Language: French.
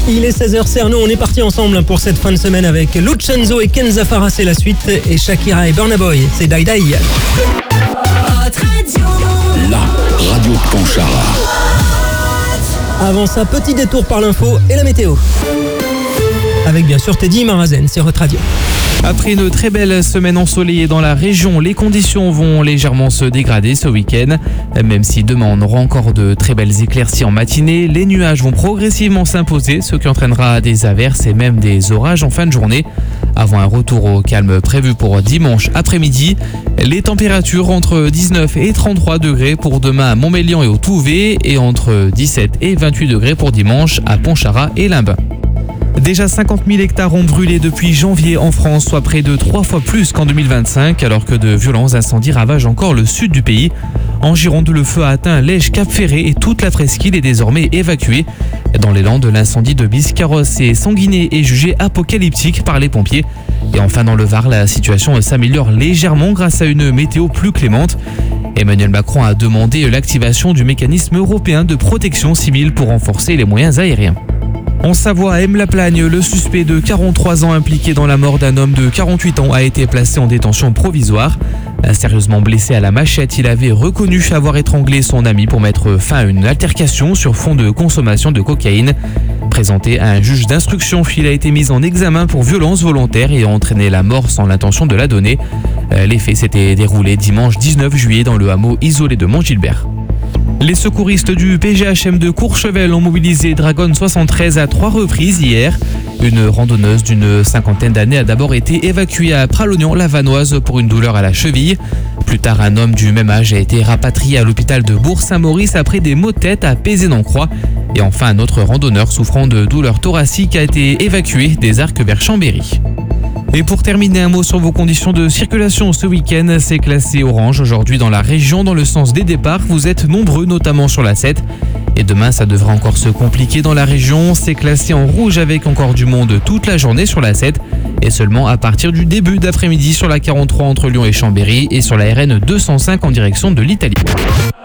Il est 16h, c'est Arnaud, on est parti ensemble pour cette fin de semaine avec Lucenzo et Kenza Farah, c'est la suite, et Shakira et Burna Boy, c'est Die Die. La radio de Pontcharra. Avant ça, petit détour par l'info et la météo. Avec bien sûr Teddy Marazen, c'est Hot Radio. Après une très belle semaine ensoleillée dans la région, les conditions vont légèrement se dégrader ce week-end. Même si demain on aura encore de très belles éclaircies en matinée, les nuages vont progressivement s'imposer, ce qui entraînera des averses et même des orages en fin de journée. Avant un retour au calme prévu pour dimanche après-midi, les températures entre 19 et 33 degrés pour demain à Montmélian et au Touvet, et entre 17 et 28 degrés pour dimanche à Pontcharra et Limbes. Déjà 50 000 hectares ont brûlé depuis janvier en France, soit près de 3 fois plus qu'en 2025, alors que de violents incendies ravagent encore le sud du pays. En Gironde, le feu a atteint Lège, Cap-Ferré et toute la presqu'île est désormais évacuée. Dans les Landes, l'incendie de Biscarrosse et Sanguinet est jugé apocalyptique par les pompiers. Et enfin dans le Var, la situation s'améliore légèrement grâce à une météo plus clémente. Emmanuel Macron a demandé l'activation du mécanisme européen de protection civile pour renforcer les moyens aériens. En Savoie, à Aime-la-Plagne, le suspect de 43 ans impliqué dans la mort d'un homme de 48 ans a été placé en détention provisoire. Sérieusement blessé à la machette, il avait reconnu avoir étranglé son ami pour mettre fin à une altercation sur fond de consommation de cocaïne. Présenté à un juge d'instruction, il a été mis en examen pour violence volontaire et a entraîné la mort sans l'intention de la donner. Les faits s'étaient déroulés dimanche 19 juillet dans le hameau isolé de Montgilbert. Les secouristes du PGHM de Courchevel ont mobilisé Dragon 73 à 3 reprises hier. Une randonneuse d'une cinquantaine d'années a d'abord été évacuée à Pralognan-la-Vanoise pour une douleur à la cheville. Plus tard, un homme du même âge a été rapatrié à l'hôpital de Bourg-Saint-Maurice après des maux de tête à Pézé-en-Croix. Et enfin, un autre randonneur souffrant de douleurs thoraciques a été évacué des Arcs vers Chambéry. Et pour terminer, un mot sur vos conditions de circulation ce week-end. C'est classé orange aujourd'hui dans la région dans le sens des départs. Vous êtes nombreux, notamment sur la 7. Et demain, ça devrait encore se compliquer dans la région. C'est classé en rouge avec encore du monde toute la journée sur la 7. Et seulement à partir du début d'après-midi sur la 43 entre Lyon et Chambéry et sur la RN 205 en direction de l'Italie.